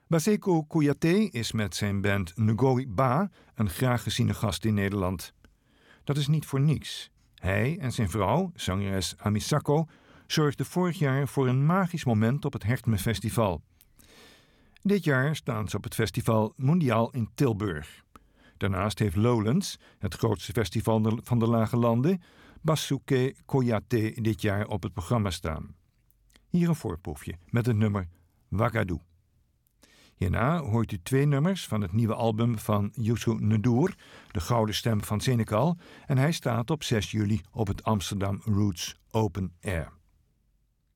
Baseko Kouyaté is met zijn band Ngoi Ba een graag geziene gast in Nederland. Dat is niet voor niets. Hij en zijn vrouw, zangeres Amisako, zorgden vorig jaar voor een magisch moment op het Hertme Festival. Dit jaar staan ze op het festival Mondiaal in Tilburg. Daarnaast heeft Lowlands, het grootste festival van de Lage Landen, Baseko Kouyaté dit jaar op het programma staan. Hier een voorproefje met het nummer Ouagadougou. Hierna hoort u 2 nummers van het nieuwe album van Youssou N'Dour, de gouden stem van Senegal, en hij staat op 6 juli op het Amsterdam Roots Open Air.